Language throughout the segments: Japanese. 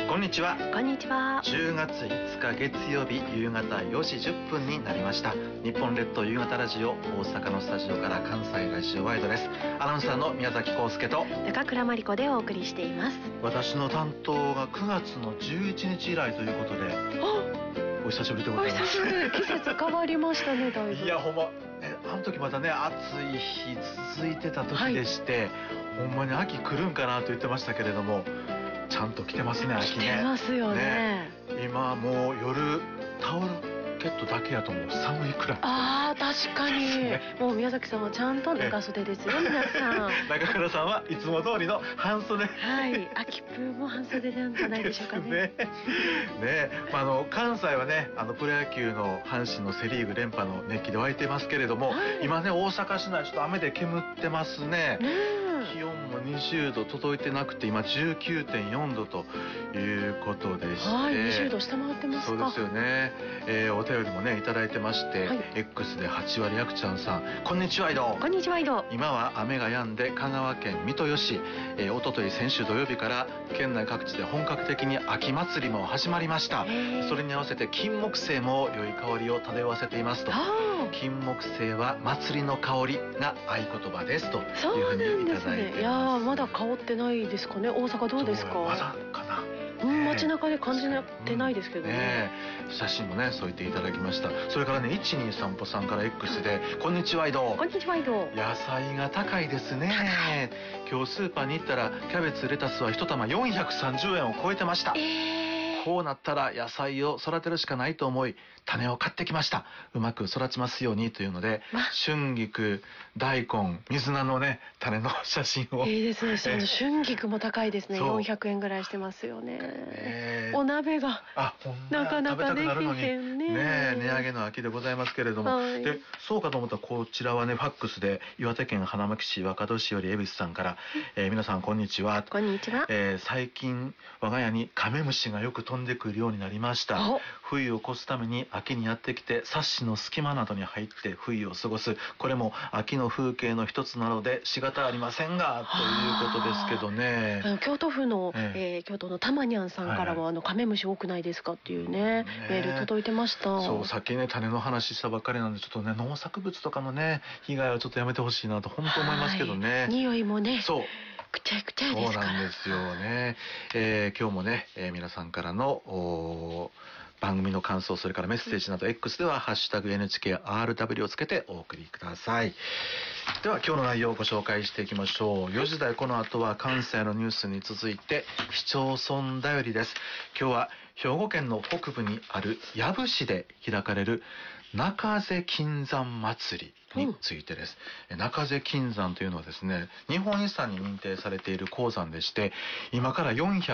こんにちは。 こんにちは。 10月5日月曜日夕方4時10分になりました。日本列島夕方ラジオ、大阪のスタジオから関西ラジオワイドです。アナウンサーの宮崎康介と高倉真理子でお送りしています。 私の担当が9月の11日以来ということで、お久しぶりでございます。 お久しぶり。季節変わりましたね、だいぶ。 いやほんま、あの時まだね暑い日続いてた時でして、ほんまに秋来るんかなと言ってましたけれども、ちゃんと来てますね、秋ね。 来てますよね。 今もう夜タオルケットだけやともう寒いくらい。 ああ、確かに、もう宮崎さんはちゃんと長袖ですよ、皆さん。 中倉さんはいつも通りの半袖。 はい、秋プーも半袖なんじゃないでしょうかね。 関西はね、プロ野球の阪神のセリーグ連覇の熱気で沸いてますけれども、今ね大阪市内ちょっと雨で煙ってますね。気温も20度届いてなくて、今 19.4 度ということでして、 はい、20度下回ってますか。 そうですよね。お便りもねいただいてまして、 はい、 X で8割やくちゃんさん、こんにちは。 こんにちは。 今は雨が止んで香川県三豊市、おととい先週土曜日から県内各地で本格的に秋祭りも始まりました。それに合わせて金木犀も良い香りを漂わせていますと。金木犀は祭りの香りが合言葉ですというふうにいただいてます。 いやー、まだ香ってないですかね。大阪どうですか。 まだかな。 街中で感じてないですけどね。 写真もね添えていただきました。それからね、123散歩さんから X で、こんにちは。 こんにちは。 野菜が高いですね。今日スーパーに行ったらキャベツレタスは一玉430円を超えてました。こうなったら野菜を育てるしかないと思い種を買ってきました。うまく育ちますようにというので、春菊、大根、水菜のね種の写真を。 いいですね。春菊も高いですね。400円ぐらいしてますよね。お鍋がなかなかできへんね。 値上げの秋でございますけれども、でそうかと思ったらこちらはねファックスで岩手県花巻市若戸市より恵比寿さんから、皆さんこんにちは。 こんにちは。 最近我が家にカメムシがよく飛んでくるようになりました。冬を越すために秋にやってきてサッシの隙間などに入って冬を過ごす、これも秋の風景の一つなので仕方ありませんがということですけどね。 京都府の、京都のたまにゃんさんからは、カメムシ多くないですかっていうね、メール届いてました。 そう、さっきね種の話したばっかりなんで、ちょっとね農作物とかのね被害はちょっとやめてほしいなと本当思いますけどね。 匂いもね、 そうくちゃいくちゃいですから。 そうなんですよね。今日もね、皆さんからの番組の感想、それからメッセージなど X ではハッシュタグ NHKRW をつけてお送りください。では今日の内容をご紹介していきましょう。4時台この後は関西のニュースに続いて市町村だよりです。今日は兵庫県の北部にある養父市で開かれる中瀬金山祭りについてです。中瀬金山というのはですね、日本遺産に認定されている鉱山でして、今から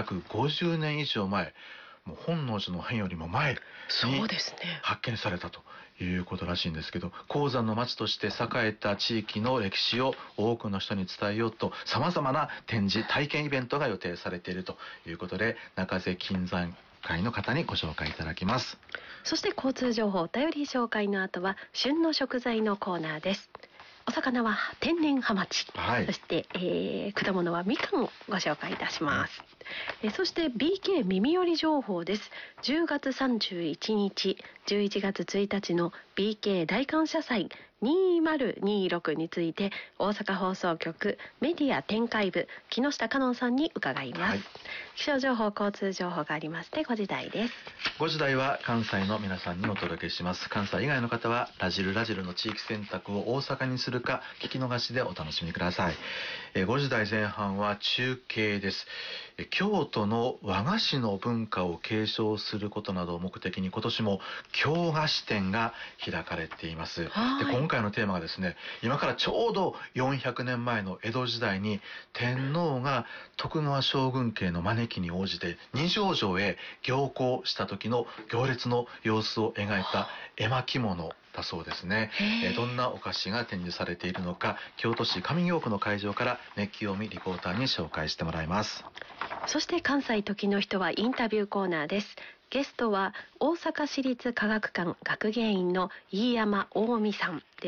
450年以上前、もう本能寺の変よりも前に発見されたということらしいんですけど、鉱山の町として栄えた地域の歴史を多くの人に伝えようと、さまざまな展示体験イベントが予定されているということで、中瀬金山会の方にご紹介いただきます。 そして交通情報お便り紹介の後は旬の食材のコーナーです。お魚は天然ハマチ、そして、果物はみかんをご紹介いたします。そして BK 耳寄り情報です。10月31日、11月1日の BK 大感謝祭2026について大阪放送局メディア展開部木下香音さんに伺います。気象情報、交通情報がありまして5時台です。 5時台は関西の皆さんにお届けします。関西以外の方はラジルの地域選択を大阪にするか聞き逃しでお楽しみください。5時台前半は中継です。京都の和菓子の文化を継承することなどを目的に今年も京菓子展が開かれています。で今回のテーマがですね、今からちょうど400年前の江戸時代に天皇が徳川将軍家の招きに応じて二条城へ行幸した時の行列の様子を描いた絵巻物だそうですね。どんなお菓子が展示されているのか、京都市上京区の会場から熱気を見リポーターに紹介してもらいます。 そして関西時の人はインタビューコーナーです。ゲストは大阪市立科学館学芸員の飯山大美さんです。